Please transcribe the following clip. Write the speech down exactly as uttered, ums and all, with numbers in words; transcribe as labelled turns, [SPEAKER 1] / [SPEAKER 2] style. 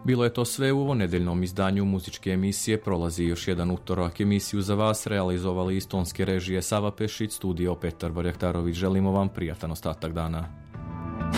[SPEAKER 1] Bilo je to sve u ovo nedeljnom izdanju muzičke emisije. Prolazi još jedan utorak. Emisiju za vas realizovali iz tonske režije Sava Pešić, studio Petar Barjaktarović. Želimo vam prijatan ostatak dana.